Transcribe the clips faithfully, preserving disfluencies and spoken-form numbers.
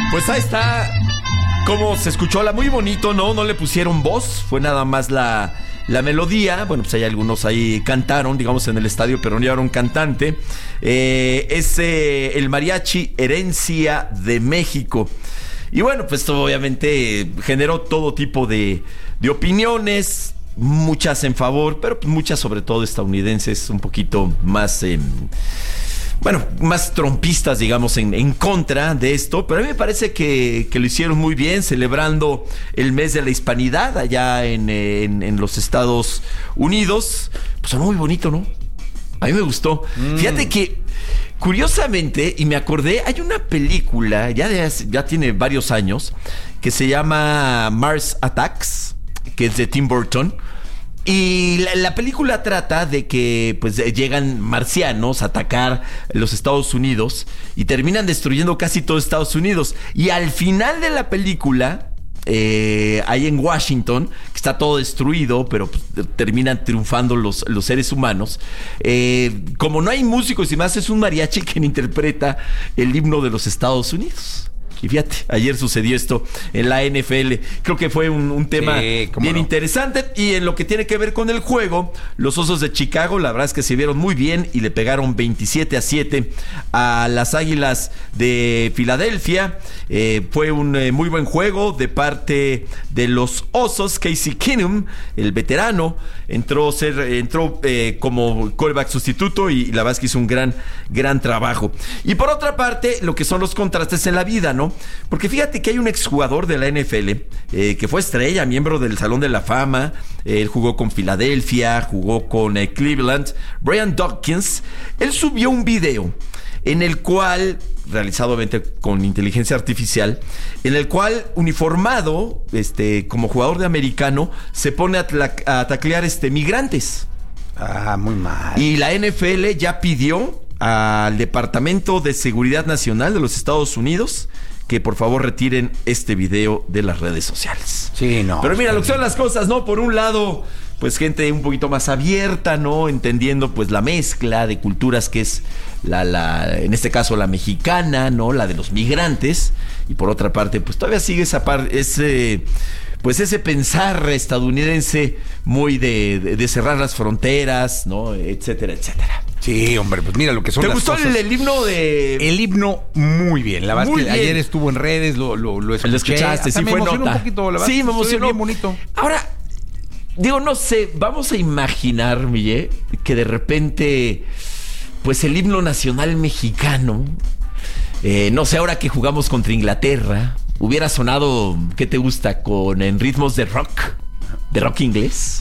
Pues ahí está cómo se escuchó la muy bonito, ¿no? No le pusieron voz, fue nada más la, la melodía. Bueno, pues hay algunos ahí cantaron, digamos, en el estadio, pero no llevaron cantante. Eh, es eh, el Mariachi Herencia de México. Y bueno, pues esto obviamente generó todo tipo de, de opiniones, muchas en favor, pero pues muchas sobre todo estadounidenses, un poquito más... Eh, Bueno, más trompistas, digamos, en, en contra de esto, pero a mí me parece que, que lo hicieron muy bien, celebrando el mes de la hispanidad allá en, en, en los Estados Unidos. Pues sonó muy bonito, ¿no? A mí me gustó. Mm. Fíjate que, curiosamente, y me acordé, hay una película, ya, de, ya tiene varios años, que se llama Mars Attacks, que es de Tim Burton. Y la, la película trata de que pues llegan marcianos a atacar los Estados Unidos y terminan destruyendo casi todo Estados Unidos. Y al final de la película, eh, ahí en Washington, que está todo destruido, pero pues, terminan triunfando los, los seres humanos. Eh, como no hay músicos y más, es un mariachi quien interpreta el himno de los Estados Unidos. Y fíjate, ayer sucedió esto en la N F L. Creo que fue un, un tema sí, bien no. interesante. Y en lo que tiene que ver con el juego, los Osos de Chicago, la verdad es que se vieron muy bien y le pegaron veintisiete a siete a las Águilas de Filadelfia. Eh, fue un eh, muy buen juego de parte de los Osos. Casey Keenum, el veterano, entró, ser, entró eh, como quarterback sustituto y, y la verdad es que hizo un gran, gran trabajo. Y por otra parte, lo que son los contrastes en la vida, ¿no? Porque fíjate que hay un exjugador de la N F L eh, que fue estrella, miembro del Salón de la Fama. Él jugó con Filadelfia, jugó con eh, Cleveland. Brian Dawkins. Él subió un video en el cual, realizado obviamente con inteligencia artificial, en el cual, uniformado, este, como jugador de americano, se pone a, tla- a taclear este, migrantes. Ah, muy mal. Y la N F L ya pidió al Departamento de Seguridad Nacional de los Estados Unidos que por favor retiren este video de las redes sociales. Sí, no. Pero mira, lo que son las cosas, ¿no? Por un lado, pues gente un poquito más abierta, ¿no? Entendiendo pues la mezcla de culturas que es la, la, en este caso la mexicana, ¿no? La de los migrantes. Y por otra parte, pues todavía sigue esa parte, ese... pues ese pensar estadounidense muy de, de, de cerrar las fronteras, ¿no? Etcétera, etcétera. Sí, hombre, pues mira lo que son las cosas. ¿Te gustó el, el himno de...? El himno muy bien. La verdad es que ayer estuvo en redes, lo, lo, lo escuché. Lo escuchaste, sí, me fue emocionó nota. un poquito, la verdad. Sí, me emocionó. Bien bonito. Ahora, digo, no sé, vamos a imaginar, Miguel, que de repente, pues el himno nacional mexicano, eh, no sé, ahora que jugamos contra Inglaterra, hubiera sonado, ¿qué te gusta? Con en ritmos de rock, de rock inglés.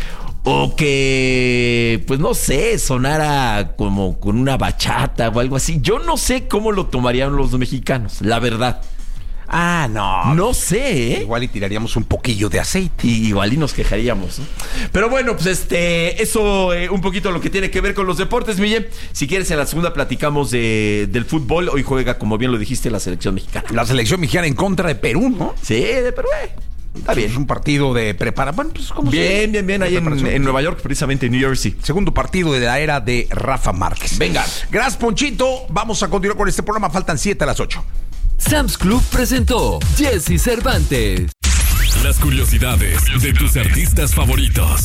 O que, pues no sé, sonara como con una bachata o algo así. Yo no sé cómo lo tomarían los mexicanos, la verdad. Ah, no. No sé, ¿eh? Igual y tiraríamos un poquillo de aceite. Y igual y nos quejaríamos, ¿no? Pero bueno, pues este, eso eh, un poquito lo que tiene que ver con los deportes, Miguel. Si quieres, en la segunda platicamos de, del fútbol. Hoy juega, como bien lo dijiste, la selección mexicana. La selección mexicana en contra de Perú, ¿no? Sí, de Perú, eh. Está bien. Es un partido de preparación. Bueno, pues como bien, bien, bien. Ahí en, en Nueva York, precisamente en New Jersey. Segundo partido de la era de Rafa Márquez. Venga. Gracias, Ponchito. Vamos a continuar con este programa. Faltan siete a las ocho. Sam's Club presentó Jesse Cervantes. Las curiosidades de tus artistas favoritos.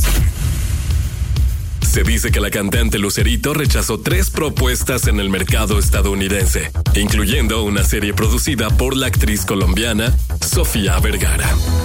Se dice que la cantante Lucerito rechazó tres propuestas en el mercado estadounidense, incluyendo una serie producida por la actriz colombiana Sofía Vergara.